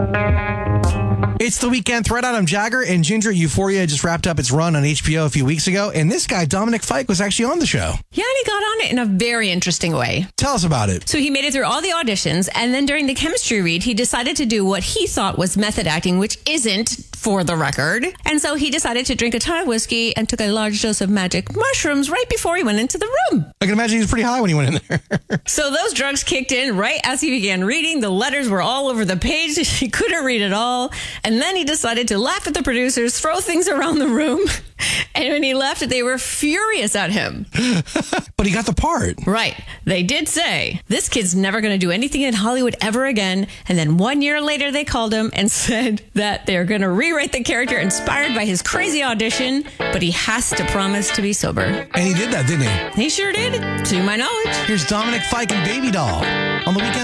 It's the Weekend Thread. I'm Jagger, and Ginger, Euphoria just wrapped up its run on HBO a few weeks ago, and this guy, Dominic Fike, was actually on the show. Yeah, and he got on it in a very interesting way. Tell us about it. So he made it through all the auditions, and then during the chemistry read, he decided to do what he thought was method acting, which isn't, for the record. And so he decided to drink a ton of whiskey and took a large dose of magic mushrooms right before he went into the room. I can imagine he was pretty high when he went in there. So those drugs kicked in right as he began reading. The letters were all over the page. He couldn't read it all. And then he decided to laugh at the producers, throw things around the room. And when he left, they were furious at him. But he got the part. Right. They did say, this kid's never going to do anything in Hollywood ever again. And then 1 year later, they called him and said that they're going to rewrite the character inspired by his crazy audition. But he has to promise to be sober. And he did that, didn't he? He sure did, to my knowledge. Here's Dominic Fike and Baby Doll on the Weekend